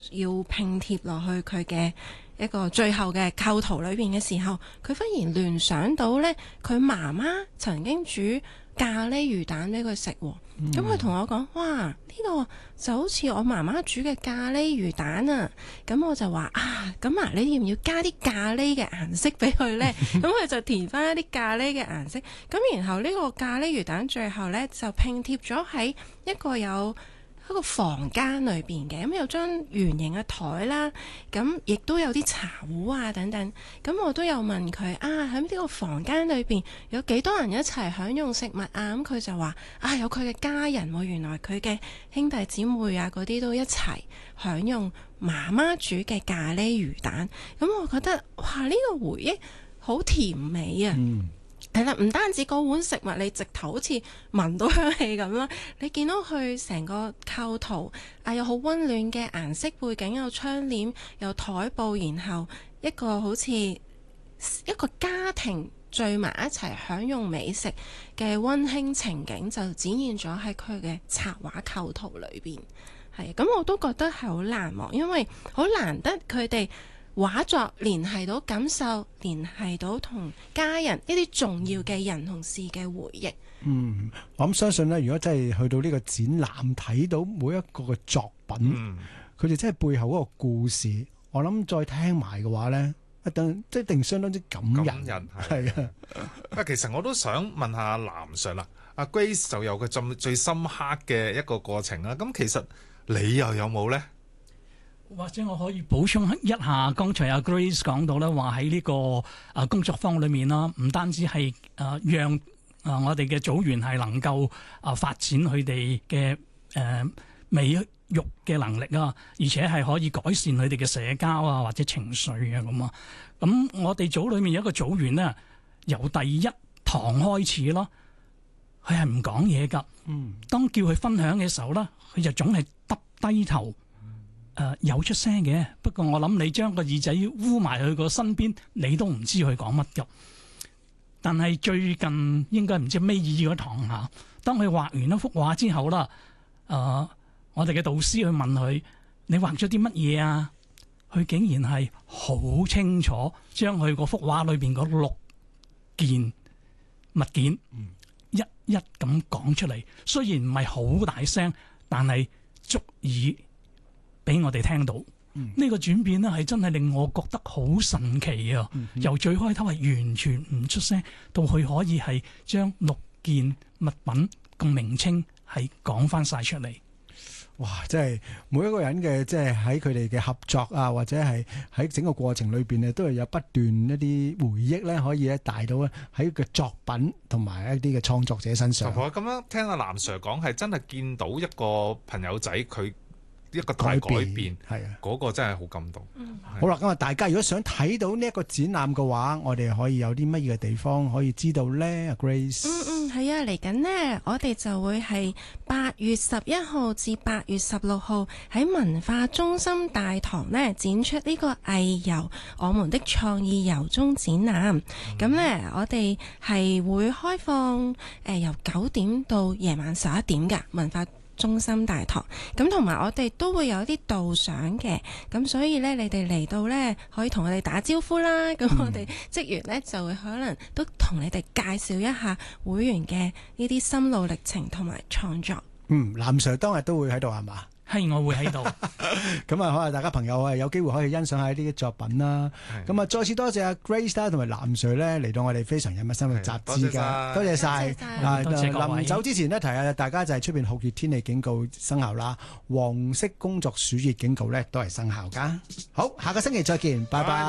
要拼貼落去佢嘅一個最後嘅構圖裏邊嘅時候，佢忽然聯想到呢，佢媽媽曾經煮咖喱魚蛋俾佢食喎。咁佢同我講：哇，呢個就好似我媽媽煮嘅咖喱魚蛋啊！咁我就話啊，咁啊，你要唔要加啲咖喱嘅顏色俾佢呢？咁佢就填翻一啲咖喱嘅顏色。咁然後呢個咖喱魚蛋最後呢，就拼貼咗喺一個房間裏邊嘅，咁有張圓形嘅台啦，咁亦都有啲茶壺啊等等。咁我都有問佢啊，喺呢個房間裏邊有幾多人一齊享用食物啊？咁佢就話啊，有佢嘅家人喎，原來佢嘅兄弟姊妹啊嗰啲都一齊享用媽媽煮嘅咖喱魚蛋。咁我覺得哇，呢個回憶好甜美啊！係啦，唔單止嗰碗食物，你直頭好似聞到香氣咁啦。你見到佢成個構圖啊，有好溫暖嘅顏色背景，有窗簾，有台布，然後一個好似一個家庭聚埋一齊享用美食嘅溫馨情景，就展現咗喺佢嘅插畫構圖裏邊。係咁，我都覺得係好難忘，因為好難得佢哋畫作聯繫到感受，聯繫到同家人呢啲重要嘅人同事嘅回憶。 我諗相信咧，如果真係去到呢個展覽睇到每一個嘅作品，佢哋真係背後嗰個故事，我諗再聽埋嘅話咧，一定相當之感人。係啊， 其實我都想問下藍 Sir 啦，阿 Grace 就有個最深刻嘅一個過程啦。咁其實你又有冇呢？ 或者我可以補充一下，剛才阿 Grace 講到咧，話喺呢個工作坊裏面啦，唔單止係讓我哋嘅組員係能夠發展佢哋嘅美育嘅能力啊，而且係可以改善佢哋嘅社交啊或者情緒啊咁啊。咁我哋組裏面有一個組員呢，由第一堂開始咯，佢係唔講嘢㗎。當叫佢分享嘅時候咧，佢就總係耷低頭。有出聲嘅，不過我諗你將個耳仔污埋佢個身邊，你都唔知佢講乜㗎。但係最近應該唔知尾二嗰堂下，當佢畫完一幅畫之後啦，我哋嘅導師去問佢：你畫咗啲乜嘢啊？佢竟然係好清楚將佢嗰幅畫裏邊嗰6件物件一一咁講出嚟。雖然唔係好大聲，但係足以俾我哋聽到。呢個轉變咧係真係令我覺得好神奇啊！由最開頭係完全唔出聲，到佢可以係將6件物品個名稱係講翻晒出嚟。 哇！即係每一個人嘅，即係喺佢哋嘅合作啊，或者係喺整個過程裏邊咧，都係有不斷一啲回憶咧，可以咧帶到咧喺個作品同埋一啲嘅創作者身上。 咁樣聽阿藍 Sir 講，係真係見到一個朋友仔佢一個大改變，係啊，嗰個真係好感動。 好啦，咁啊，大家如果想睇到呢一個展覽嘅話，我哋可以有啲乜嘢嘅地方可以知道咧 ？Grace， 係啊，嚟緊呢，我哋就會係8月11號至8月16號喺文化中心大堂呢展出呢個藝遊我們的創意遊中展覽。咁呢，我哋係會開放由9點到夜晚11點㗎文化中心大堂。咁同埋我哋都會有啲導賞嘅，咁所以呢，你哋嚟到呢，可以同我哋打招呼啦。咁我哋職員呢，就會可能都同你哋介紹一下會員嘅呢啲心路歷程同埋創作。 藍 Sir 當日都會喺度係嘛？ 係，我會喺度。 咁啊，可能大家朋友有機會可以欣賞下呢啲作品啦。咁啊，再次多謝阿 Grace 同埋藍 Sir 咧嚟到我哋非常人物生活雜誌㗎，多謝晒。臨走之前呢，提下大家就係出邊酷熱天氣警告生效啦，黃色工作暑熱警告咧都係生效㗎。好，下個星期再見，拜拜。